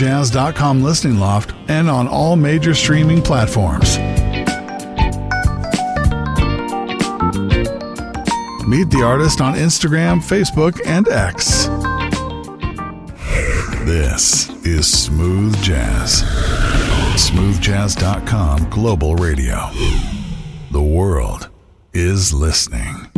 smoothjazz.com listening loft and on all major streaming platforms. Meet the artist on Instagram, Facebook, and X. This is Smooth Jazz. Smoothjazz.com Global Radio. The world is listening.